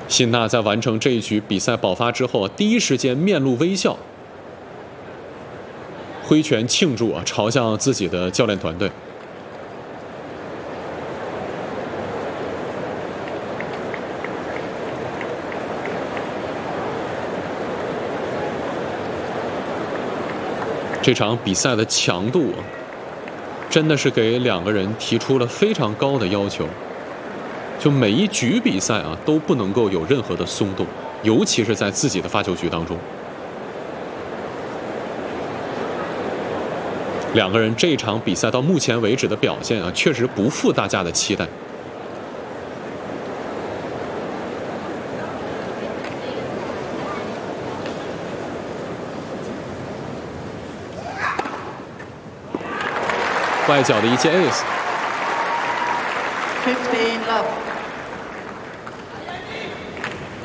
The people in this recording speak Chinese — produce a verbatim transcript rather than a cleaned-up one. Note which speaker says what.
Speaker 1: 辛纳在完成这一局比赛爆发之后，第一时间面露微笑，挥拳庆祝啊，朝向自己的教练团队。这场比赛的强度啊，真的是给两个人提出了非常高的要求。就每一局比赛啊，都不能够有任何的松动，尤其是在自己的发球局当中。两个人这场比赛到目前为止的表现啊，确实不负大家的期待。外角的一记 ace。
Speaker 2: fifteen love。